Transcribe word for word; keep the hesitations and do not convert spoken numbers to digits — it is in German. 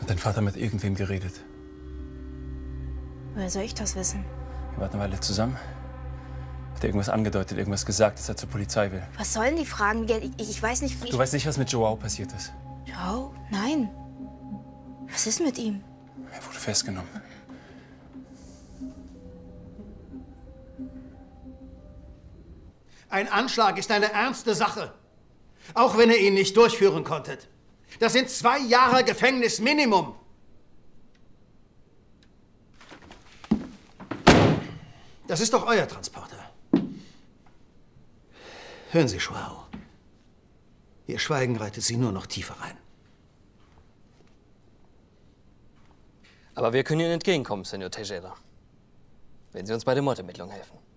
Hat dein Vater mit irgendwem geredet? Woher soll ich das wissen? Wir warten eine Weile zusammen. Hat er irgendwas angedeutet, irgendwas gesagt, dass er zur Polizei will? Was sollen die Fragen? Ich, ich weiß nicht, wie... Du weißt nicht, was mit Joao passiert ist? Joao? Nein. Was ist mit ihm? Er wurde festgenommen. Ein Anschlag ist eine ernste Sache. Auch wenn ihr ihn nicht durchführen konntet. Das sind zwei Jahre Gefängnis Minimum. Das ist doch euer Transporter. Hören Sie, Joao. Ihr Schweigen reitet Sie nur noch tiefer rein. Aber wir können Ihnen entgegenkommen, Senor Teixeira. Wenn Sie uns bei der Mordermittlung helfen.